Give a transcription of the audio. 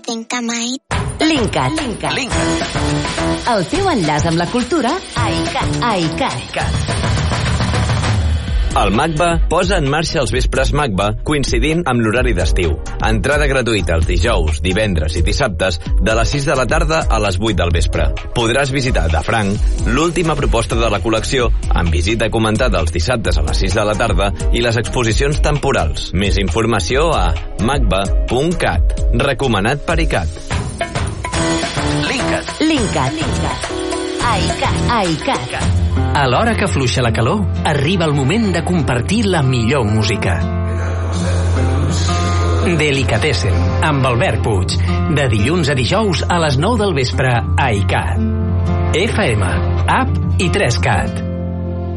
Think-A-Mite. Linkat. El teu enllaç amb la cultura a iCat. El MACBA posa en marxa els vespres MACBA coincidint amb l'horari d'estiu. Entrada gratuïta els dijous, divendres i dissabtes de les 6 de la tarda a les 8 del vespre. Podràs visitar de franc l'última proposta de la col·lecció amb visita comentada els dissabtes a les 6 de la tarda i les exposicions temporals. Més informació a macba.cat. Recomanat per iCat. Linkat. A iCat. A l'hora que afluixa la calor, arriba el moment de compartir la millor música. Delicatessen, amb Albert Puig. De dilluns a dijous a les 9 del vespre a iCat. FM, app i 3Cat.